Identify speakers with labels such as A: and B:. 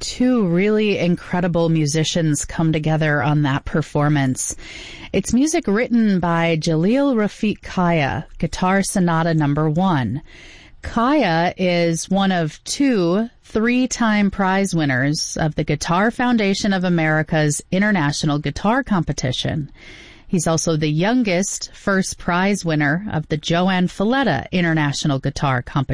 A: two really incredible musicians come together on that performance. It's music written by Jalil Rafiq Kaya, Guitar Sonata No. 1. Kaya is one of two 3-time prize winners of the Guitar Foundation of America's International Guitar Competition. He's also the youngest first prize winner of the Joanne Falletta International Guitar Competition.